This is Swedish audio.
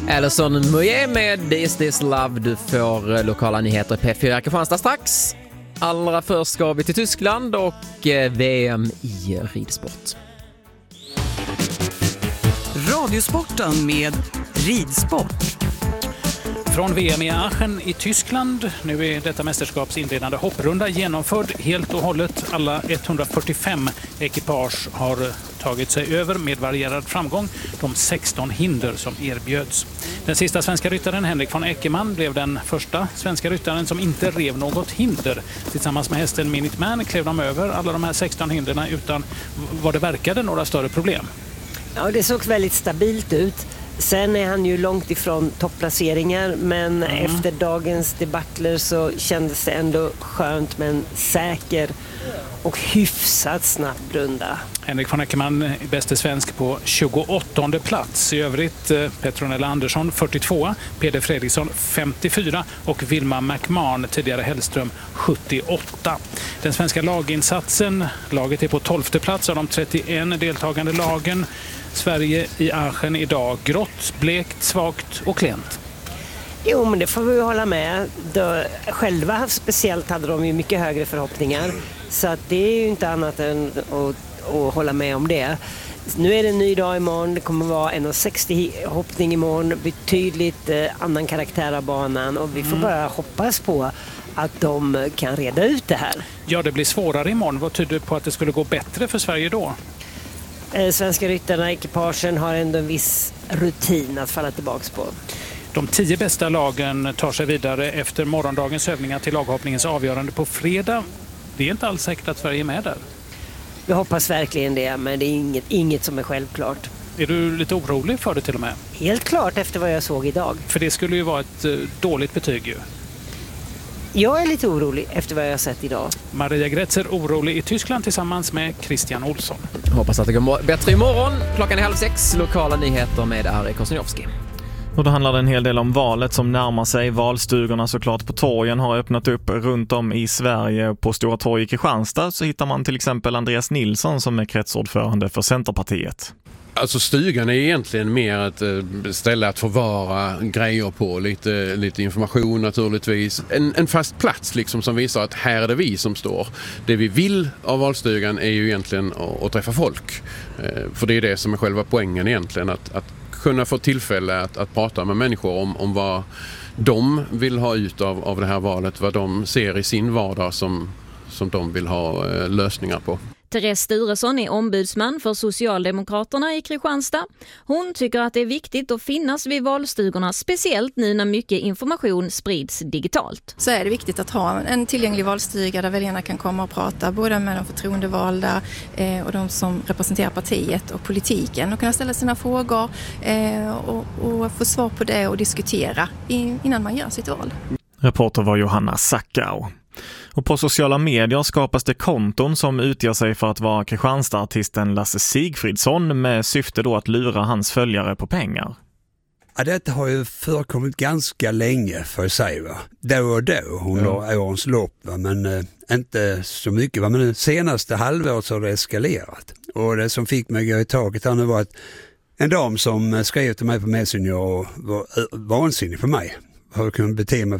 Alison Moyet med Is This Love. Du får lokala nyheter i P4 Kristianstad strax. Allra först ska vi till Tyskland och VM i ridsport. Radiosporten med ridsport. Från VM i Aachen i Tyskland. Nu är detta mästerskaps inledande hopprunda genomförd helt och hållet. Alla 145 ekipage har tagit sig över med varierad framgång de 16 hinder som erbjöds. Den sista svenska ryttaren Henrik von Eckermann blev den första svenska ryttaren som inte rev något hinder. Tillsammans med hästen Minuteman klev de över alla de här 16 hinderna utan vad det verkade några större problem. Ja, det såg väldigt stabilt ut. Sen är han ju långt ifrån topplaceringar, men efter dagens debacler så kändes det ändå skönt med en säker och hyfsat snabb runda. Henrik von Eckermann är bäste svensk på 28:e plats. I övrigt Petronella Andersson 42, Peder Fredriksson 54 och Vilma McMahon, tidigare Hellström, 78. Den svenska laginsatsen, laget är på 12:e plats av de 31 deltagande lagen. Sverige i Aachen idag, grått, blekt, svagt och klent. Jo, men det får vi hålla med. Själva speciellt hade de ju mycket högre förhoppningar. Så att det är ju inte annat än att hålla med om det. Nu är det en ny dag imorgon. Det kommer vara 1,60 hoppning imorgon. Betydligt annan karaktär av banan. Och vi får bara hoppas på att de kan reda ut det här. Ja, det blir svårare imorgon. Vad tyder på att det skulle gå bättre för Sverige då? Svenska ryttarna, ekipagen, har ändå en viss rutin att falla tillbaka på. De 10 bästa lagen tar sig vidare efter morgondagens övningar till laghoppningens avgörande på fredag. Det är inte alls säkert att Sverige är med där. Jag hoppas verkligen det, men det är inget som är självklart. Är du lite orolig för det till och med? Helt klart efter vad jag såg idag. För det skulle ju vara ett dåligt betyg ju. Jag är lite orolig efter vad jag har sett idag. Maria Gretzer orolig i Tyskland tillsammans med Christian Olsson. Hoppas att det går bättre imorgon. Klockan är 5:30. Lokala nyheter med Ari Kosniowski. Och då handlar det en hel del om valet som närmar sig. Valstugorna såklart på torgen har öppnat upp runt om i Sverige. På Stora torg i Kristianstad så hittar man till exempel Andreas Nilsson som är kretsordförande för Centerpartiet. Alltså stugan är egentligen mer ett ställe att förvara grejer på, lite information naturligtvis. En fast plats liksom som visar att här är det vi som står. Det vi vill av valstugan är ju egentligen att träffa folk. För det är det som är själva poängen egentligen, att kunna få tillfälle att prata med människor om vad de vill ha ut av det här valet, vad de ser i sin vardag som de vill ha lösningar på. Therese Sturesson är ombudsman för Socialdemokraterna i Kristianstad. Hon tycker att det är viktigt att finnas vid valstugorna, speciellt nu när mycket information sprids digitalt. Så är det viktigt att ha en tillgänglig valstuga där väljarna kan komma och prata både med de förtroendevalda och de som representerar partiet och politiken och kunna ställa sina frågor och få svar på det och diskutera innan man gör sitt val. Reporter var Johanna Sackau. Och på sociala medier skapas det konton som utger sig för att vara Kristianstad-artisten Lasse Sigfridsson med syfte då att lura hans följare på pengar. Ja, detta har ju förekommit ganska länge för sig, va? Då och då under årens lopp, va? Men inte så mycket. Va? Men det senaste halvåret så har det eskalerat. Och det som fick mig gå i taket här nu var att en dam som skrev till mig på Messenger och var vansinnig för mig. Har kunnat bete mig